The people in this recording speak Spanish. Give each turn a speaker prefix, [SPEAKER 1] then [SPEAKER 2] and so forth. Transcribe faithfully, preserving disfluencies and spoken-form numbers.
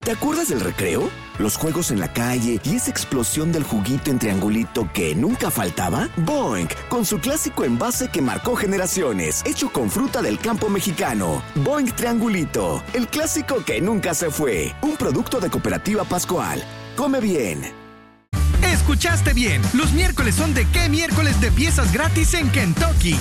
[SPEAKER 1] ¿Te acuerdas del recreo? Los juegos en la calle y esa explosión del juguito en triangulito que nunca faltaba. Boing, con su clásico envase que marcó generaciones, hecho con fruta del campo mexicano. Boing Triangulito, el clásico que nunca se fue. Un producto de Cooperativa Pascual. Come bien.
[SPEAKER 2] Escuchaste bien, los miércoles son de qué miércoles de piezas gratis en Kentucky.